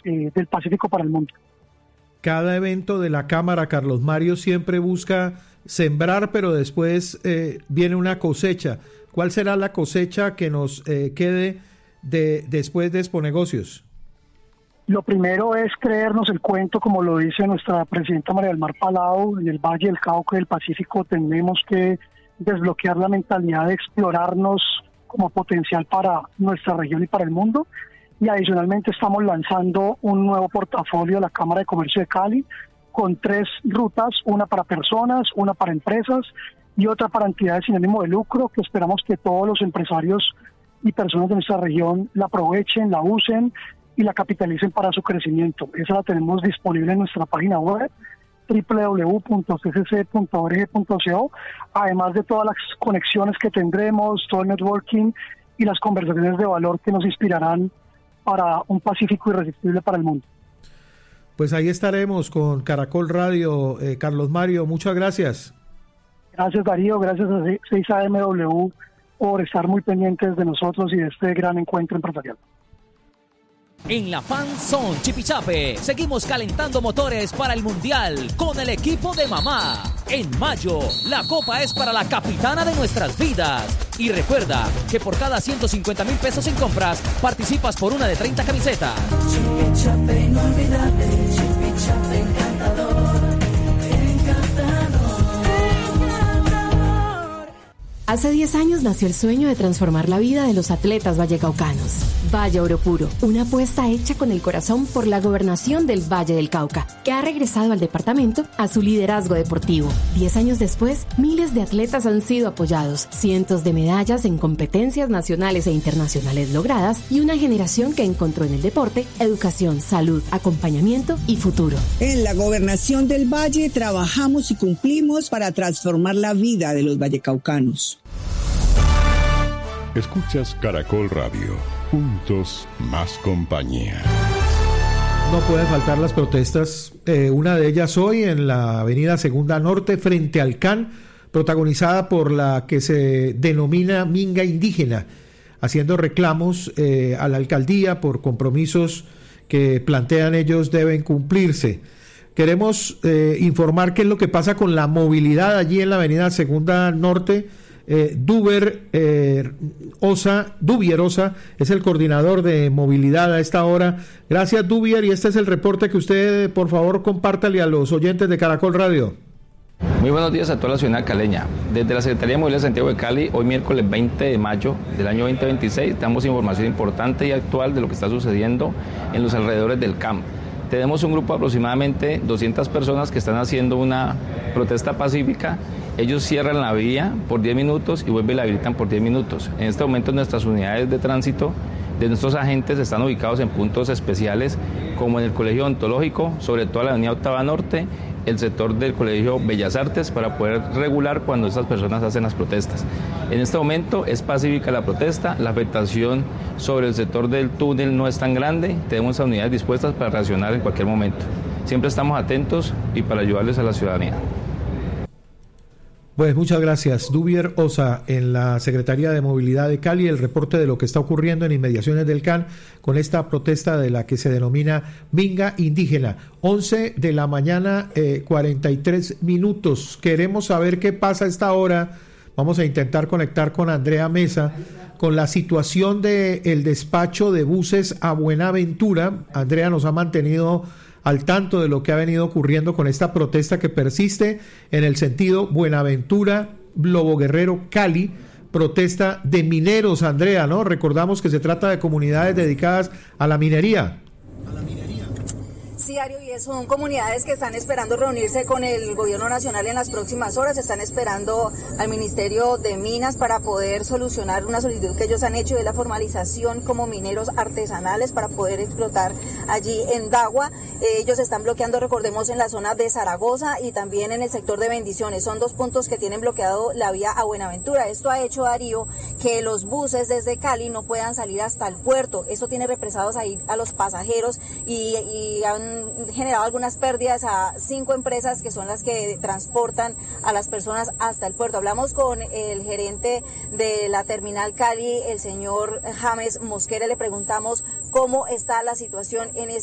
del Pacífico para el mundo. Cada evento de la Cámara, Carlos Mario, siempre busca sembrar, pero después viene una cosecha. ¿Cuál será la cosecha que nos quede después de Exponegocios? Lo primero es creernos el cuento, como lo dice nuestra presidenta María del Mar Palau. En el Valle del Cauca y del Pacífico tenemos que desbloquear la mentalidad de explorarnos como potencial para nuestra región y para el mundo. Y adicionalmente estamos lanzando un nuevo portafolio de la Cámara de Comercio de Cali con 3 rutas, una para personas, una para empresas y otra para entidades sin ánimo de lucro, que esperamos que todos los empresarios y personas de nuestra región la aprovechen, la usen y la capitalicen para su crecimiento. Esa la tenemos disponible en nuestra página web www.ccc.org.co, además de todas las conexiones que tendremos, todo el networking y las conversaciones de valor que nos inspirarán para un Pacífico irresistible para el mundo. Pues ahí estaremos con Caracol Radio. Carlos Mario, muchas gracias. Gracias, Darío, gracias a 6AMW por estar muy pendientes de nosotros y de este gran encuentro empresarial. En la Fan Zone Chipichape seguimos calentando motores para el Mundial con el equipo de mamá. En mayo, la copa es para la capitana de nuestras vidas. Y recuerda que por cada 150,000 pesos en compras, participas por una de 30 camisetas. Chipichape inolvidable, Chipichape encantador, encantador. Hace 10 años nació el sueño de transformar la vida de los atletas vallecaucanos. Valle Oro Puro, una apuesta hecha con el corazón por la gobernación del Valle del Cauca, que ha regresado al departamento a su liderazgo deportivo. 10 años después, miles de atletas han sido apoyados, cientos de medallas en competencias nacionales e internacionales logradas y una generación que encontró en el deporte educación, salud, acompañamiento y futuro. En la gobernación del Valle trabajamos y cumplimos para transformar la vida de los vallecaucanos. Escuchas Caracol Radio. Juntos, más compañía. No pueden faltar las protestas. Una de ellas hoy en la avenida Segunda Norte, frente al CAN, protagonizada por la que se denomina Minga Indígena, haciendo reclamos a la alcaldía por compromisos que plantean ellos deben cumplirse. Queremos informar qué es lo que pasa con la movilidad allí en la avenida Segunda Norte. Dubier Osa es el coordinador de movilidad a esta hora. Gracias, Dubier, y este es el reporte que usted, por favor, compártale a los oyentes de Caracol Radio. Muy buenos días a toda la ciudad caleña. Desde la Secretaría de Movilidad de Santiago de Cali, hoy miércoles 20 de mayo del año 2026, damos información importante y actual de lo que está sucediendo en los alrededores del CAM. Tenemos un grupo de aproximadamente 200 personas que están haciendo una protesta pacífica. Ellos cierran la vía por 10 minutos y vuelven y la habilitan por 10 minutos. En este momento nuestras unidades de tránsito de nuestros agentes están ubicados en puntos especiales como en el Colegio Odontológico, sobre todo la avenida Octava Norte, el sector del Colegio Bellas Artes, para poder regular cuando estas personas hacen las protestas. En este momento es pacífica la protesta, la afectación sobre el sector del túnel no es tan grande, tenemos unidades dispuestas para reaccionar en cualquier momento. Siempre estamos atentos y para ayudarles a la ciudadanía. Pues muchas gracias. Dubier Osa en la Secretaría de Movilidad de Cali, el reporte de lo que está ocurriendo en inmediaciones del CAN con esta protesta de la que se denomina Minga Indígena. 11 de la mañana, 43 minutos. Queremos saber qué pasa a esta hora. Vamos a intentar conectar con Andrea Mesa con la situación del despacho de buses a Buenaventura. Andrea nos ha mantenido al tanto de lo que ha venido ocurriendo con esta protesta que persiste en el sentido Buenaventura, Lobo Guerrero, Cali, protesta de mineros, Andrea, ¿no? Recordamos que se trata de comunidades dedicadas a la minería. Sí, Ario, y son comunidades que están esperando reunirse con el gobierno nacional en las próximas horas, están esperando al Ministerio de Minas para poder solucionar una solicitud que ellos han hecho de la formalización como mineros artesanales para poder explotar allí en Dagua. Ellos están bloqueando, recordemos, en la zona de Zaragoza y también en el sector de Bendiciones. Son 2 puntos que tienen bloqueado la vía a Buenaventura. Esto ha hecho, Darío, que los buses desde Cali no puedan salir hasta el puerto. Esto tiene represados ahí a los pasajeros y han generado algunas pérdidas a 5 empresas que son las que transportan a las personas hasta el puerto. Hablamos con el gerente de la terminal Cali, el señor James Mosquera, le preguntamos cómo está la situación en